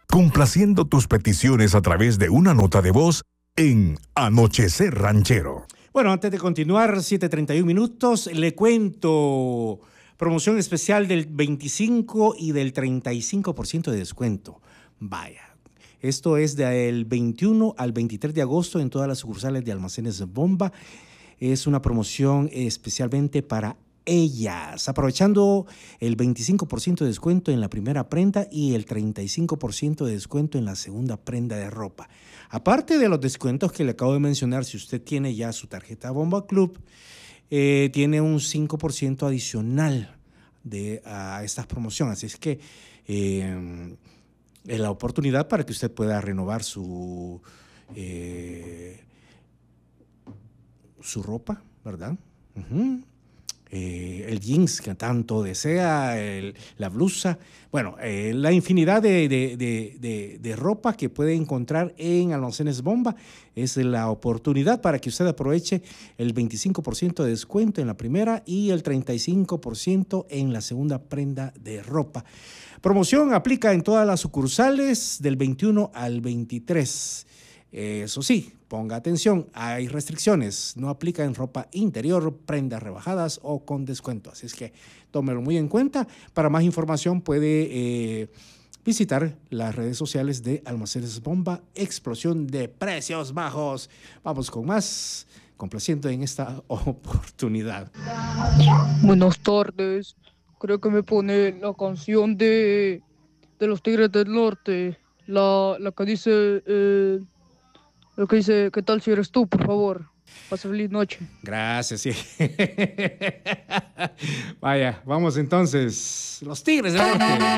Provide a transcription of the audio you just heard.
complaciendo tus peticiones a través de una nota de voz en Anochecer Ranchero. Bueno, antes de continuar, 7:31 minutos, le cuento promoción especial del 25 y del 35% de descuento. Vaya, esto es del 21 al 23 de agosto en todas las sucursales de Almacenes Bomba. Es una promoción especialmente para ellas, aprovechando el 25% de descuento en la primera prenda y el 35% de descuento en la segunda prenda de ropa. Aparte de los descuentos que le acabo de mencionar, si usted tiene ya su tarjeta Bomba Club, tiene un 5% adicional a estas promociones. Así es que es la oportunidad para que usted pueda renovar su ropa, ¿verdad? Uh-huh. El jeans que tanto desea, la blusa, bueno, la infinidad de ropa que puede encontrar en Almacenes Bomba. Es la oportunidad para que usted aproveche el 25% de descuento en la primera y el 35% en la segunda prenda de ropa. Promoción aplica en todas las sucursales del 21 al 23. Eso sí, ponga atención, hay restricciones, no aplica en ropa interior, prendas rebajadas o con descuento. Así es que tómelo muy en cuenta. Para más información puede visitar las redes sociales de Almacenes Bomba. Explosión de precios bajos. Vamos con más, complaciendo en esta oportunidad. Buenas tardes, creo que me pone la canción de los Tigres del Norte, la que dice... Lo que dice, ¿qué tal si eres tú, por favor? Pasa feliz noche. Gracias, sí. Vaya, vamos entonces. Los Tigres del Norte.